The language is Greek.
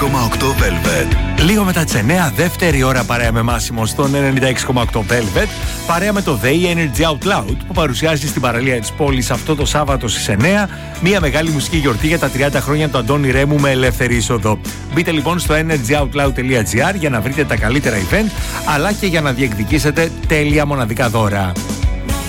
Velvet. Λίγο μετά τις 9, δεύτερη ώρα παρέα με Μάσιμο στον 96,8 Velvet. Παρέα με το The Energy Out Loud που παρουσιάζει στην παραλία της πόλης αυτό το Σάββατο στις 9 μια μεγάλη μουσική γιορτή για τα 30 χρόνια του Αντώνη Ρέμου με ελεύθερη είσοδο. Μπείτε λοιπόν στο energyoutloud.gr για να βρείτε τα καλύτερα event αλλά και για να διεκδικήσετε τέλεια μοναδικά δώρα.